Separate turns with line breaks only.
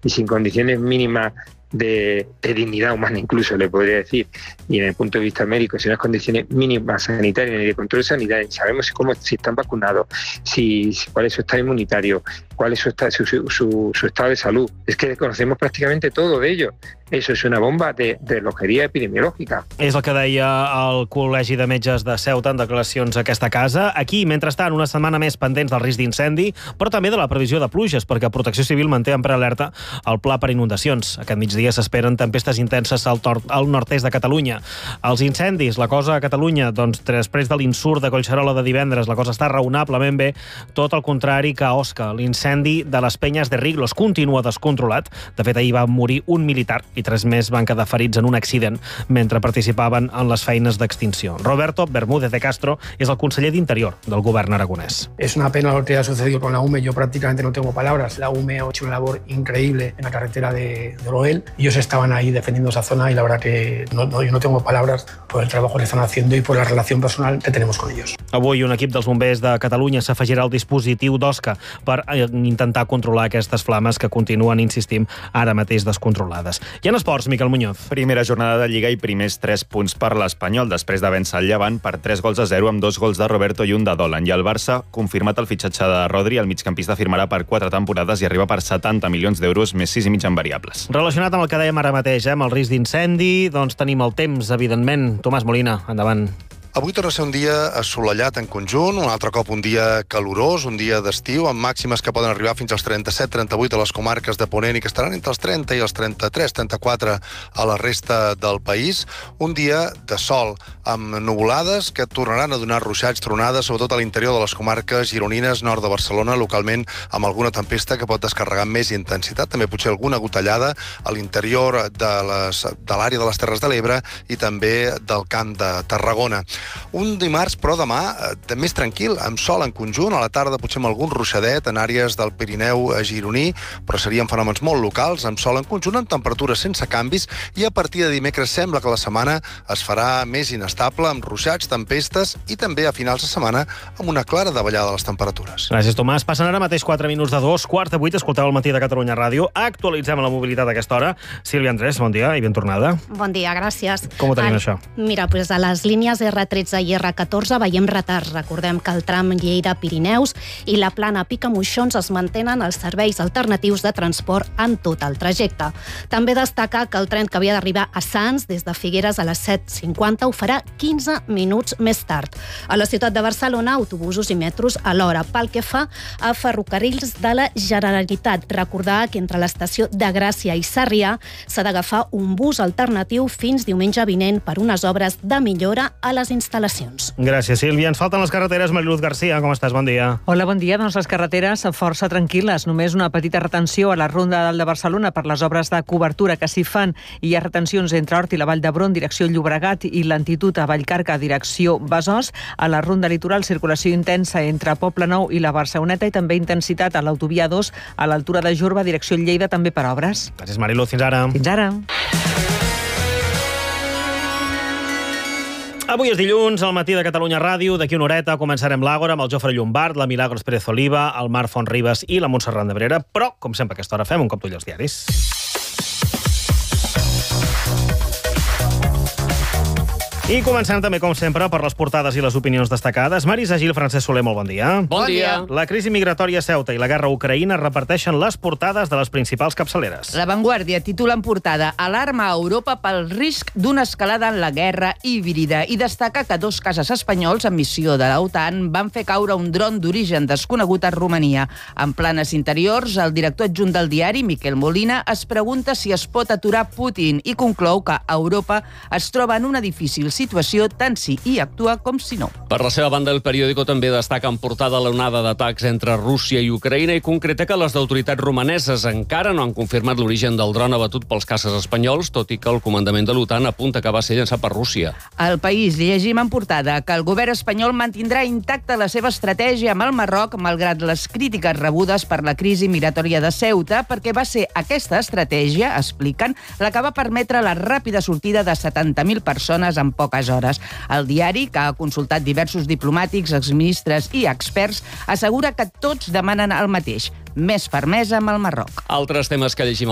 y sin condiciones mínimas de dignidad humana, incluso le podría decir, y en el punto de vista médico, si unas condiciones mínimas sanitarias y de control sanitario, sabemos si están vacunados, cuál es su estado inmunitario, cuál es su estado de salud. Es que conocemos prácticamente todo de ello. Eso és una bomba de relojeria epidemiològica.
És el que deia el Col·legi de Metges de Ceuta en declaracions a aquesta casa. Aquí, mentrestant, una setmana més pendents del risc d'incendi, però també de la previsió de pluges, perquè Protecció Civil manté en prealerta el pla per inundacions. Aquest migdia s'esperen tempestes intenses al nord-est de Catalunya. Els incendis, la cosa a Catalunya, doncs després de l'insurt de Collserola de divendres, la cosa està raonablement bé, tot el contrari que a Osca. L'incendi de les Penyes de Riglos continua descontrolat. De fet, ahir va morir un militar i 3 més van quedar ferits en un accident mentre participaven en les feines d'extinció. Roberto Bermúdez de Castro és el conseller d'Interior del govern aragonès.
Es una pena lo que ha sucedido con la UME. Yo prácticamente no tengo palabras. La UME ha hecho una labor increíble en la carretera de Oroel. Ellos estaban ahí defendiendo esa zona y la verdad que yo no tengo palabras por el trabajo que están haciendo y por la relación personal que tenemos con ellos.
Avui un equip dels bombers de Catalunya s'afegirà al dispositiu d'Osca per intentar controlar aquestes flames que continuen, insistim, ara mateix descontrolades. I en esports, Miquel Muñoz.
Primera jornada de Lliga i primers 3 punts per l'Espanyol, després de vèncer el Llevant per 3-0 amb 2 gols de Roberto i un de Dolan. I el Barça, confirmat el fitxatge de Rodri, el migcampista firmarà per 4 temporades i arriba per 70 milions d'euros, més 6,5 en variables.
Relacionat amb el que dèiem ara mateix, amb el risc d'incendi, doncs tenim el temps, evidentment. Tomàs Molina, endavant.
Avui torna a ser un dia assolellat en conjunt, un altre cop un dia calorós, un dia d'estiu, amb màximes que poden arribar fins als 37-38 a les comarques de Ponent i que estaran entre els 30 i els 33-34 a la resta del país. Un dia de sol, amb nuvolades que tornaran a donar ruixats, tronades, sobretot a l'interior de les comarques gironines, nord de Barcelona, localment amb alguna tempesta que pot descarregar més intensitat, també potser alguna gotellada a l'interior de l'àrea de les Terres de l'Ebre i també del Camp de Tarragona. Un dimarts, però demà, més tranquil, amb sol en conjunt, a la tarda potser amb algun ruixadet en àrees del Pirineu gironí, però serien fenòmens molt locals, amb sol en conjunt, amb temperatures sense canvis, i a partir de dimecres sembla que la setmana es farà més inestable, amb ruixats, tempestes, i també a finals de setmana amb una clara davallada de les temperatures.
Gràcies, Tomàs. Passen ara mateix 4 minuts de 2, 7:45, escolteu el Matí de Catalunya Ràdio. Actualitzem la mobilitat a aquesta hora. Sílvia Andrés, bon dia i ben tornada.
Bon dia, gràcies.
Com ho tenim, això?
Mira, doncs a les línies R13 i R14 veiem retards. Recordem que el tram Lleida-Pirineus i la plana Picamoixons es mantenen els serveis alternatius de transport en tot el trajecte. També destacar que el tren que havia d'arribar a Sants des de Figueres a les 7:50 ho farà 15 minuts més tard. A la ciutat de Barcelona, autobusos i metros a l'hora. Pel que fa a ferrocarrils de la Generalitat, recordar que entre l'estació de Gràcia i Sarrià s'ha d'agafar un bus alternatiu fins diumenge vinent per unes obres de millora a les instal·lacions.
Gràcies, Sílvia. Ens falten les carreteres. Mariluz García, com estàs? Bon dia.
Hola, bon dia. Doncs les carreteres força tranquil·les. Només una petita retenció a la Ronda Dalt de Barcelona per les obres de cobertura que s'hi fan. Hi ha retencions entre Hort i la Vall d'Hebron, direcció Llobregat, i Lentitud a Vallcarca, direcció Besòs. A la Ronda Litoral, circulació intensa entre Poblenou i la Barceloneta i també intensitat a l'autovia 2 a l'altura de Jorba, direcció Lleida, també per obres.
Gràcies, Mariluz. Fins ara.
Fins ara.
Avui és dilluns, al Matí de Catalunya Ràdio. D'aquí una horeta començarem l'Àgora amb el Jofre Llombard, la Milagros Pérez Oliva, el Marc Fontribes i la Montserrat Nebrera. Però, com sempre a aquesta hora, fem un cop d'ull als diaris. I comencem també, com sempre, per les portades i les opinions destacades. Marisa Gil, Francesc Soler, molt bon dia.
Bon dia.
La crisi migratòria a Ceuta i la guerra a Ucraïna reparteixen les portades de les principals capçaleres.
La Vanguardia titula en portada "Alarma a Europa pel risc d'una escalada en la guerra híbrida" i destaca que 2 cases espanyols en missió de la OTAN van fer caure un dron d'origen desconegut a Romania. En planes interiors, el director adjunt del diari, Miquel Molina, es pregunta si es pot aturar Putin i conclou que Europa es troba en una difícil situació tant si hi actua com si no.
Per la seva banda, el periòdico també destaca en portada l'onada d'atacs entre Rússia i Ucraïna i concreta que les autoritats romaneses encara no han confirmat l'origen del dron abatut pels caces espanyols, tot i que el comandament de l'OTAN apunta que va ser llançat per Rússia.
Al País llegim en portada que el govern espanyol mantindrà intacta la seva estratègia amb el Marroc malgrat les crítiques rebudes per la crisi migratòria de Ceuta, perquè va ser aquesta estratègia, expliquen, la que va permetre la ràpida sortida de 70.000 persones en poques hores. El diari, que ha consultat diversos diplomàtics, exministres i experts, assegura que tots demanen el mateix: més fermesa amb el Marroc.
Altres temes que llegim